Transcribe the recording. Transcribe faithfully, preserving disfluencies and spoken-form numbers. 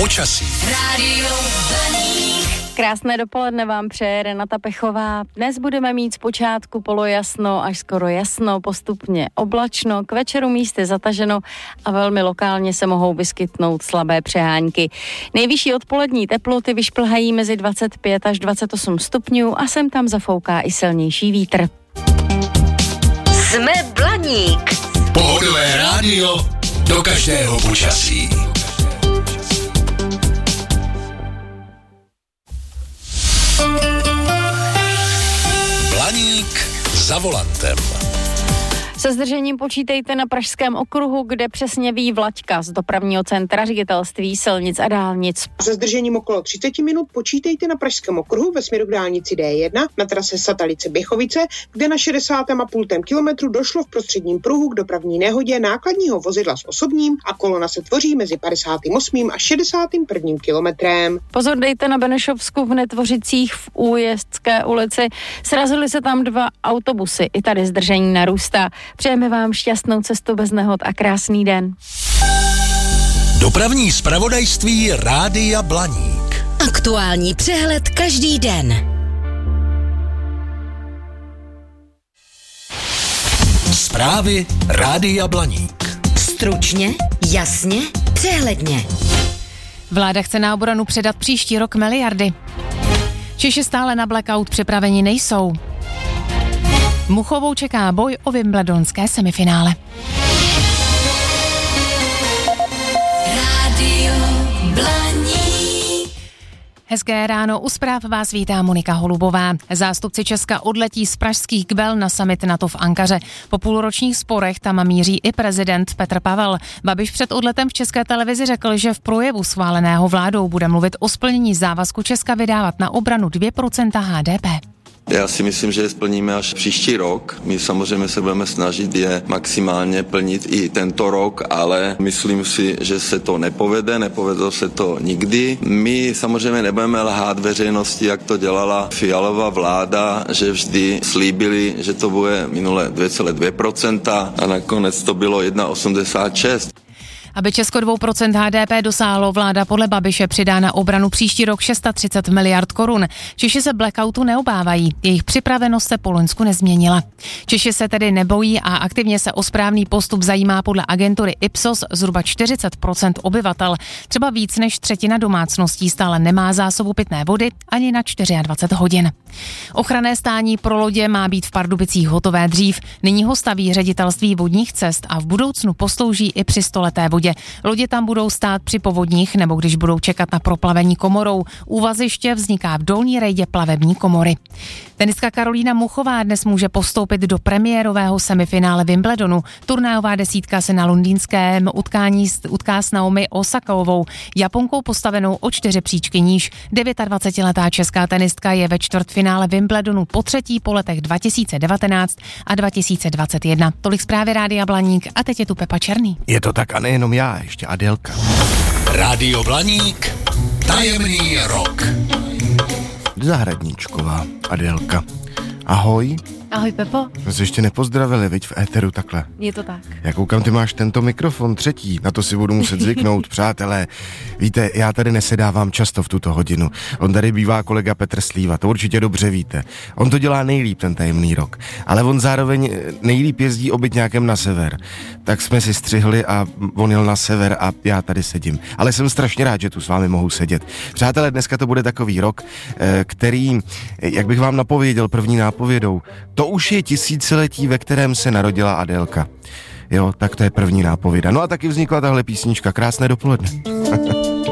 počasí. Rádio Blaník. Krásné dopoledne vám přeje Renata Pechová. Dnes budeme mít zpočátku polojasno až skoro jasno, postupně oblačno, k večeru místy zataženo a velmi lokálně se mohou vyskytnout slabé přehánky. Nejvyšší odpolední teploty vyšplhají mezi dvacet pět až dvacet osm stupňů a sem tam zafouká i silnější vítr. Jsme Blaník. Pohodové rádio do každého počasí. Blaník za volantem. Se zdržením počítejte na Pražském okruhu, kde přesně ví Vlaďka z dopravního centra Ředitelství silnic a dálnic. Se zdržením okolo třicet minut počítejte na Pražském okruhu ve směru k dálnici D jedna na trase Satalice-Běchovice, kde na šedesát celá pět kilometru došlo v prostředním pruhu k dopravní nehodě nákladního vozidla s osobním a kolona se tvoří mezi padesátým osmým a šedesátým prvním kilometrem. Pozor dejte na Benešovsku v Netvořicích v Újezdské ulici. Srazily se tam dva autobusy, i tady zdržení narůstá. Přejeme vám šťastnou cestu bez nehod a krásný den. Dopravní zpravodajství Rádia Blaník. Aktuální přehled každý den. Zprávy Rádia Blaník. Stručně, jasně, přehledně. Vláda chce na obranu předat příští rok miliardy. Češi stále na blackout připraveni nejsou. Muchovou čeká boj o wimbledonské semifinále. Rádio Blaník. Hezké ráno, u zpráv vás vítá Monika Holubová. Zástupci Česka odletí z pražských Kbel na summit NATO v Ankaře. Po půlročních sporech tam míří i prezident Petr Pavel. Babiš před odletem v České televizi řekl, že v projevu schváleného vládou bude mluvit o splnění závazku Česka vydávat na obranu dvě procenta H D P. Já si myslím, že je splníme až příští rok. My samozřejmě se budeme snažit je maximálně plnit i tento rok, ale myslím si, že se to nepovede, nepovedlo se to nikdy. My samozřejmě nebudeme lhát veřejnosti, jak to dělala Fialová vláda, že vždy slíbili, že to bude minule dvě celá dvě procenta a nakonec to bylo jedna celá osmdesát šest. Aby Česko dvě procenta H D P dosáhlo, vláda podle Babiše přidá na obranu příští rok třicet šest miliard korun. Češi se blackoutu neobávají, jejich připravenost se po loňsku nezměnila. Češi se tedy nebojí a aktivně se o správný postup zajímá podle agentury Ipsos zhruba čtyřicet procent obyvatel. Třeba víc než třetina domácností stále nemá zásobu pitné vody ani na dvacet čtyři hodin. Ochranné stání pro lodě má být v Pardubicích hotové dřív. Nyní ho staví Ředitelství vodních cest a v budoucnu poslouží i při stoleté vodě. Lodě tam budou stát při povodních nebo když budou čekat na proplavení komorou. Úvaziště vzniká v dolní rejdě plavební komory. Tenistka Karolína Muchová dnes může postoupit do premiérového semifinále Wimbledonu. Turnajová desítka se na londýnském utkání utká s Naomi Osakovou, Japonkou postavenou o čtyři příčky níž. dvacetidevítiletá česká tenistka je ve čtvrtfinále Wimbledonu po třetí po letech dva tisíce devatenáct a dva tisíce dvacet jedna. Tolik zprávy Rádia Blaník a teď je tu Pepa Černý. Je to tak a nejenom já, ještě Adélka. Rádio Blaník. Tajemný rok. Zahradníčková Adélka. Ahoj. Ahoj Pepo. Jsme se ještě nepozdravili, viď, v éteru takhle. Je to tak. Já koukám, ty máš tento mikrofon třetí, na to si budu muset zvyknout, přátelé. Víte, já tady nesedávám často v tuto hodinu. On tady bývá kolega Petr Slíva, to určitě dobře víte. On to dělá nejlíp, ten tajemný rok. Ale on zároveň nejlíp jezdí obytňákem na sever. Tak jsme si střihli a on jel na sever a já tady sedím. Ale jsem strašně rád, že tu s vámi mohu sedět. Přátelé, dneska to bude takový rok, který, jak bych vám napověděl první nápovědou, to už je tisíciletí, ve kterém se narodila Adélka. Jo, tak to je první nápověda. No a taky vznikla tahle písnička. Krásné dopoledne.